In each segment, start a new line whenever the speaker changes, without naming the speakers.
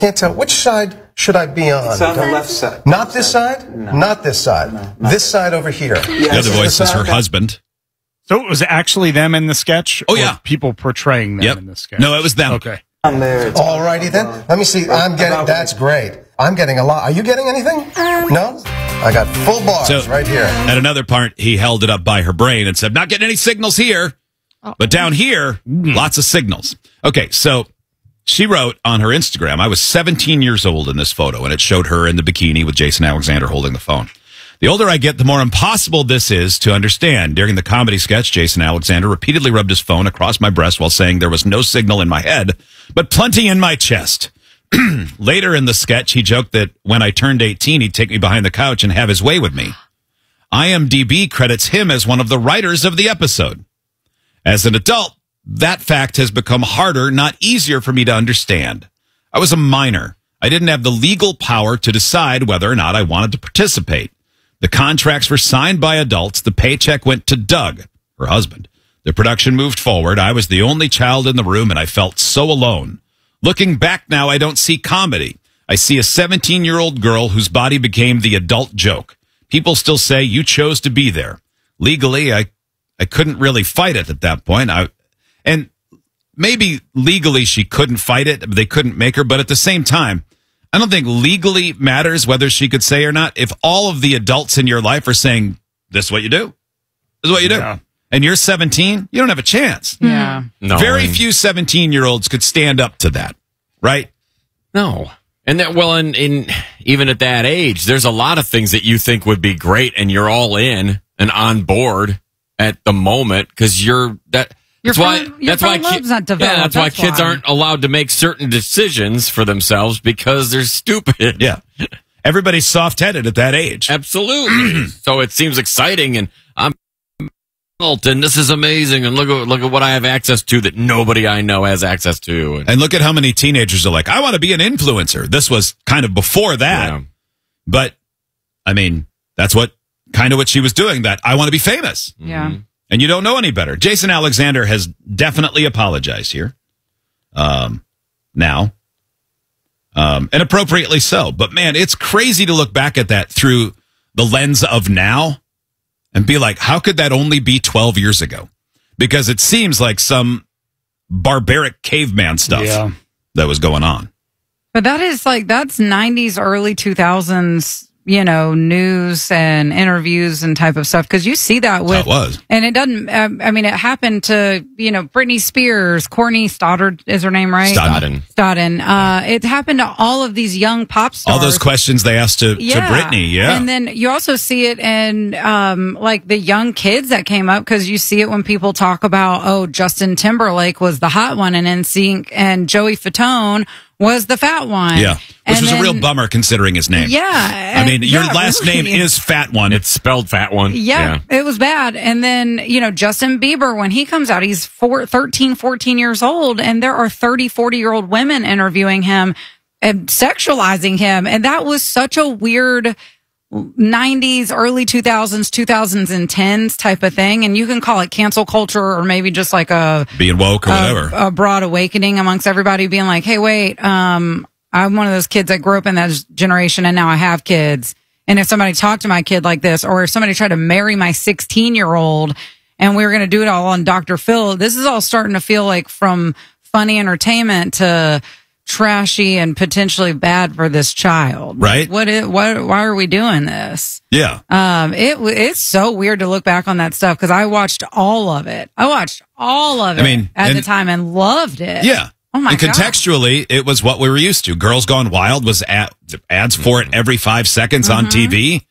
Can't tell. Which side should I be on?
It's on the left side.
Not this side?
No.
Not this side.
No,
this side over here.
The other voice is her husband.
So it was actually them in the sketch?
Oh, yeah.
Or people portraying them in the sketch?
No, it was them.
Okay.
On there.
All righty then. Let me see. That's great. I'm getting a lot. Are you getting anything? No? I got full bars right here.
At another part, he held it up by her brain and said, not getting any signals here. But down here, lots of signals. Okay, so she wrote on her Instagram, I was 17 years old in this photo, and it showed her in the bikini with Jason Alexander holding the phone. The older I get, the more impossible this is to understand. During the comedy sketch, Jason Alexander repeatedly rubbed his phone across my breast while saying there was no signal in my head, but plenty in my chest. Later in the sketch, he joked that when I turned 18, he'd take me behind the couch and have his way with me. IMDb credits him as one of the writers of the episode. As an adult, that fact has become harder, not easier for me to understand. I was a minor. I didn't have the legal power to decide whether or not I wanted to participate. The contracts were signed by adults. The paycheck went to Doug, her husband. The production moved forward. I was the only child in the room, and I felt so alone. Looking back now, I don't see comedy. I see a 17-year-old girl whose body became the adult joke. People still say, you chose to be there. Legally, I couldn't really fight it at that point. And maybe legally she couldn't fight it. They couldn't make her. But at the same time, I don't think legally matters whether she could say or not. If all of the adults in your life are saying, this is what you do. This is what you do. Yeah. And you're 17, you don't have a chance.
Yeah.
No, very few 17-year-olds could stand up to that, right?
No. And that, well, in even at that age, there's a lot of things that you think would be great, and you're all in and on board at the moment because that's why kids aren't allowed to make certain decisions for themselves because they're stupid.
Yeah. Everybody's soft-headed at that age.
Absolutely. So it seems exciting, and I'm and this is amazing, and look at what I have access to that nobody I know has access to.
And look at how many teenagers are like, I want to be an influencer. This was kind of before that. Yeah. But, I mean, that's what she was doing, that I want to be famous.
Yeah.
And you don't know any better. Jason Alexander has definitely apologized here. Now. And appropriately so. But, man, it's crazy to look back at that through the lens of now. And be like, how could that only be 12 years ago? Because it seems like some barbaric caveman stuff that was going on.
But that's 90s, early 2000s, news and interviews and type of stuff. Because you see that with...
It was.
And it doesn't... it happened to, Britney Spears, Courtney Stoddard is her name, right?
Stodden.
It happened to all of these young pop stars.
All those questions they asked to Britney, yeah.
And then you also see it in, the young kids that came up, because you see it when people talk about, Justin Timberlake was the hot one in NSYNC, and Joey Fatone was the fat one.
Yeah. Which was a real bummer considering his name.
Yeah.
I mean, your last name is Fat One.
It's spelled Fat One.
Yeah, it was bad. And then, Justin Bieber, when he comes out, he's 13, 14 years old, and there are 30, 40-year-old women interviewing him and sexualizing him. And that was such a weird 90s, early 2000s, 2010s type of thing. And you can call it cancel culture, or maybe just like
being woke or whatever.
A broad awakening amongst everybody, being like, hey, wait, I'm one of those kids that grew up in that generation and now I have kids. And if somebody talked to my kid like this, or if somebody tried to marry my 16-year-old and we were going to do it all on Dr. Phil, this is all starting to feel like from funny entertainment to trashy and potentially bad for this child.
Right.
Why are we doing this?
Yeah.
It's so weird to look back on that stuff, because I watched all of it. At the time and loved it.
Yeah.
Oh my God.
And contextually, it was what we were used to. Girls Gone Wild was ads for it every 5 seconds on TV.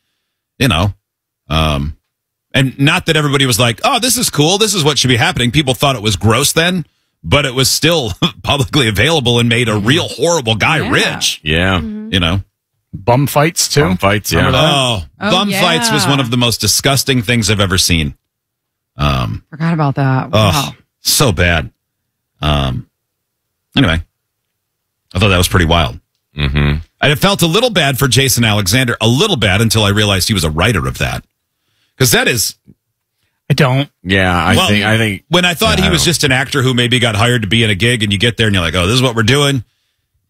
And not that everybody was like, oh, this is cool, this is what should be happening. People thought it was gross then, but it was still publicly available and made a real horrible guy rich.
Yeah.
Bum fights, too.
Bum fights, yeah.
Bum fights was one of the most disgusting things I've ever seen.
Forgot about that. Wow.
So bad. Anyway, I thought that was pretty wild.
Mm-hmm.
I felt a little bad for Jason Alexander, a little bad, until I realized he was a writer of that. Because that is...
I don't.
Yeah, I think...
When I thought he was just an actor who maybe got hired to be in a gig, and you get there and you're like, oh, this is what we're doing.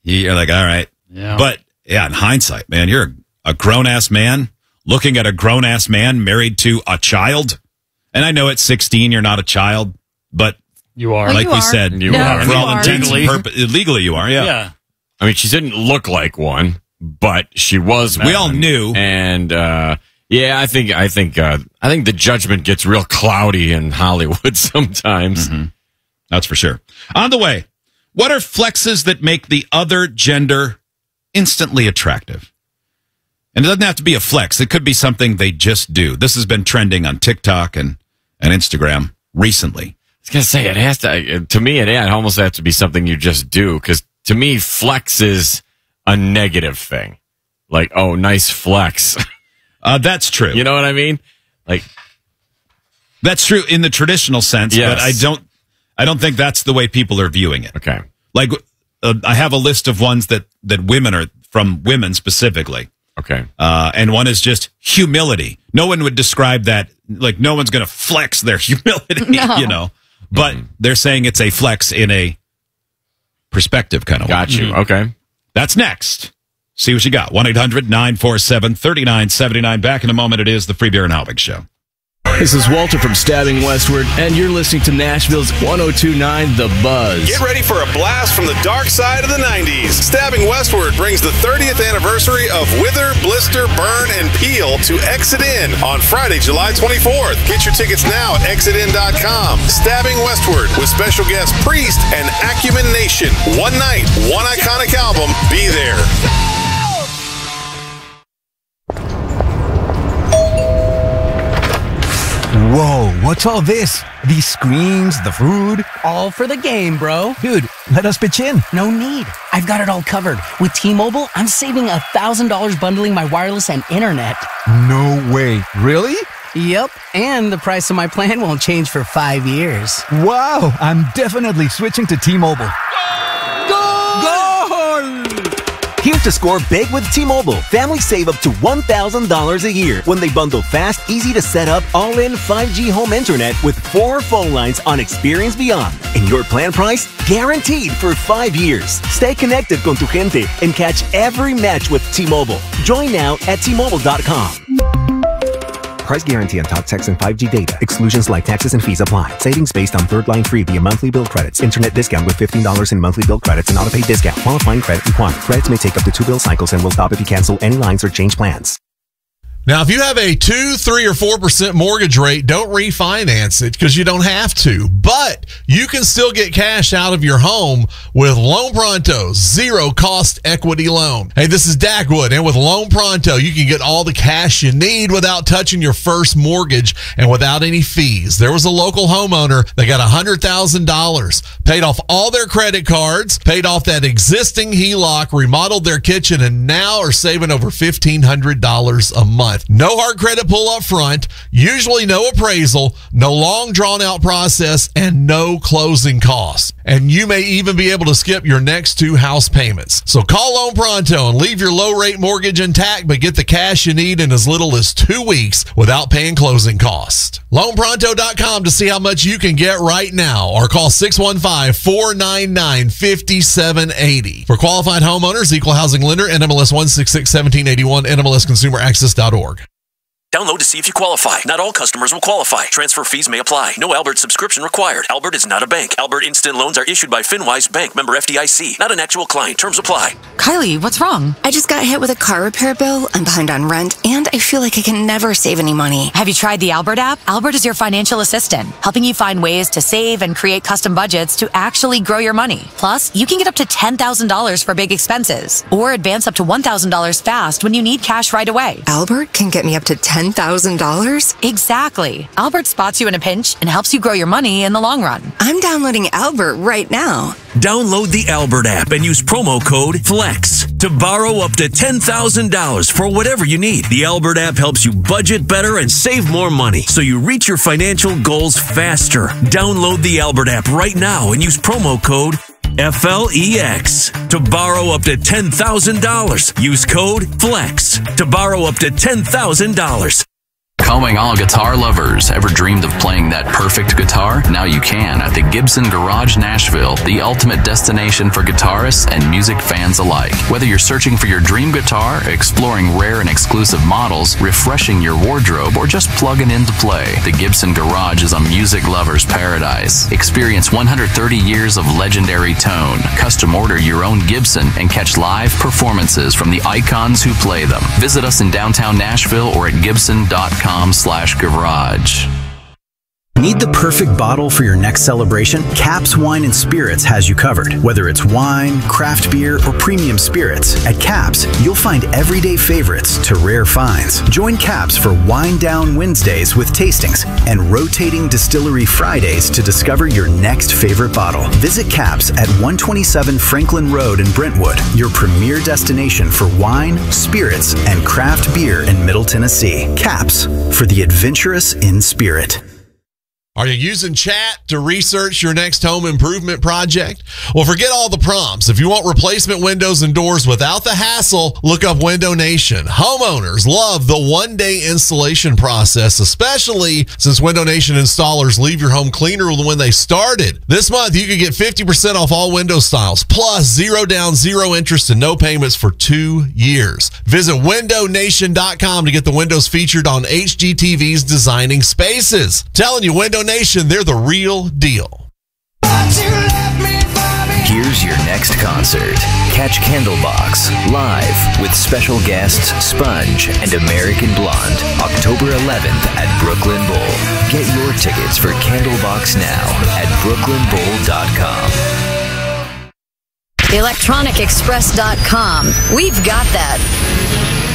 you're like, all right.
Yeah.
But yeah, in hindsight, man, you're a grown-ass man looking at a grown-ass man married to a child. And I know at 16 you're not a child, but
You are.
Well,
like
you
we
are.
said,
You are.
for
You
all
are.
intents and
Legally.
purposes, legally you are, yeah.
Yeah.
I mean, she didn't look like one, but she was.
We all
one.
knew.
And yeah, I think the judgment gets real cloudy in Hollywood sometimes.
Mm-hmm. That's for sure. On the way, what are flexes that make the other gender instantly attractive? And it doesn't have to be a flex. It could be something they just do. This has been trending on TikTok and Instagram recently.
I was gonna say it has to me. It almost has to be something you just do, because to me, flex is a negative thing. Like, oh, nice flex.
That's true.
You know what I mean? Like,
That's true in the traditional sense,
Yes.
but I don't think that's the way people are viewing it.
okay,
Like, I have a list of ones that women are, from women specifically.
okay,
And one is just humility. No one would describe that, like, no one's going to flex their humility,
No.
you know. But they're saying it's a flex in a perspective kind of way.
got you. Okay.
That's next. See what you got. 1-800-947-3979. Back in a moment. It is the Free Beer and Halvik Show.
This is Walter from Stabbing Westward, and you're listening to Nashville's 102.9 The Buzz.
Get ready for a blast from the dark side of the 90s. Stabbing Westward brings the 30th anniversary of Wither, Blister, Burn, and Peel to Exit In on Friday, July 24th. Get your tickets now at exitin.com. Stabbing Westward with special guest Priest and Acumen Nation. One night, one iconic album. Be there.
Whoa, what's all this? These screens, the food?
All for the game, bro.
Dude, let us pitch in.
No need. I've got it all covered. With T-Mobile, I'm saving $1,000 bundling my wireless and internet.
No way. Really?
Yep. And the price of my plan won't change for 5 years.
Wow, I'm definitely switching to T-Mobile.
Here to score big with T-Mobile. Families save up to $1,000 a year when they bundle fast, easy to set up, all-in 5G home internet with 4 phone lines on Experience Beyond. And your plan price? Guaranteed for 5 years. Stay connected con tu gente and catch every match with T-Mobile. Join now at T-Mobile.com. Price guarantee on talk, text, and 5G data. Exclusions like taxes and fees apply. Savings based on third line free via monthly bill credits. Internet discount with $15 in monthly bill credits and auto-pay discount. Qualifying credit required. Credits may take up to 2 bill cycles and will stop if you cancel any lines or change plans.
Now, if you have a 2, 3, or 4% mortgage rate, don't refinance it because you don't have to. But you can still get cash out of your home with Loan Pronto's zero-cost equity loan. Hey, this is Dak Wood, and with Loan Pronto, you can get all the cash you need without touching your first mortgage and without any fees. There was a local homeowner that got $100,000, paid off all their credit cards, paid off that existing HELOC, remodeled their kitchen, and now are saving over $1,500 a month. No hard credit pull up front, usually no appraisal, no long drawn out process, and no closing costs. And you may even be able to skip your next 2 house payments. So call Loan Pronto and leave your low rate mortgage intact, but get the cash you need in as little as 2 weeks without paying closing costs. LoanPronto.com to see how much you can get right now, or call 615-499-5780. For qualified homeowners, equal housing lender, NMLS 1661781, NMLSConsumerAccess.org.
Download to see if you qualify. Not all customers will qualify. Transfer fees may apply. No Albert subscription required. Albert is not a bank. Albert Instant Loans are issued by FinWise Bank, member FDIC. Not an actual client. Terms apply.
Kylie, what's wrong? I just got hit with a car repair bill. I'm behind on rent, and I feel like I can never save any money.
Have you tried the Albert app? Albert is your financial assistant, helping you find ways to save and create custom budgets to actually grow your money. Plus, you can get up to $10,000 for big expenses, or advance up to $1,000 fast when you need cash right away.
Albert can get me up to $10,000?
Exactly. Albert spots you in a pinch and helps you grow your money in the long run.
I'm downloading Albert right now.
Download the Albert app and use promo code FLEX to borrow up to $10,000 for whatever you need. The Albert app helps you budget better and save more money so you reach your financial goals faster. Download the Albert app right now and use promo code FLEX to borrow up to $10,000. Use code FLEX to borrow up to $10,000.
Calling all guitar lovers. Ever dreamed of playing that perfect guitar? Now you can at the Gibson Garage Nashville, the ultimate destination for guitarists and music fans alike. Whether you're searching for your dream guitar, exploring rare and exclusive models, refreshing your wardrobe, or just plugging in to play, the Gibson Garage is a music lover's paradise. Experience 130 years of legendary tone. Custom order your own Gibson and catch live performances from the icons who play them. Visit us in downtown Nashville or at gibson.com/garage.
Need the perfect bottle for your next celebration? Caps Wine and Spirits has you covered. Whether it's wine, craft beer, or premium spirits, at Caps, you'll find everyday favorites to rare finds. Join Caps for Wine Down Wednesdays with tastings and rotating Distillery Fridays to discover your next favorite bottle. Visit Caps at 127 Franklin Road in Brentwood, your premier destination for wine, spirits, and craft beer in Middle Tennessee. Caps, for the adventurous in spirit.
Are you using chat to research your next home improvement project? Well, forget all the prompts. If you want replacement windows and doors without the hassle, look up Window Nation. Homeowners love the one-day installation process, especially since Window Nation installers leave your home cleaner than when they started. This month, you can get 50% off all window styles, plus 0 down, 0 interest, and no payments for 2 years. Visit windownation.com to get the windows featured on HGTV's Designing Spaces. Telling you, Window Nation, they're the real deal.
Here's your next concert. Catch Candlebox live with special guests Sponge and American Blonde, October 11th at Brooklyn Bowl. Get your tickets for Candlebox now at brooklynbowl.com.
ElectronicExpress.com. We've got that.